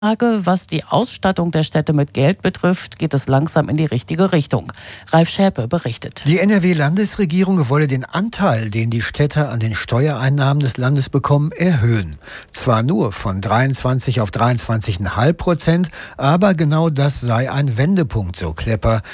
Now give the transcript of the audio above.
Was die Ausstattung der Städte mit Geld betrifft, geht es langsam in die richtige Richtung. Ralf Schäpe berichtet. Die NRW-Landesregierung wolle den Anteil, den die Städte an den Steuereinnahmen des Landes bekommen, erhöhen. Zwar nur von 23 auf 23,5%, aber genau das sei ein Wendepunkt, so Klepper.